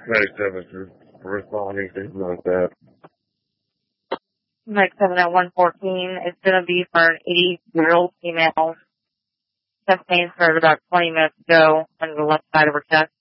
Mike 7 for responding, things like that. Mike 7 at 114. It's going to be for an 80-year-old female. Chest pain started about 20 minutes ago under the left side of her chest.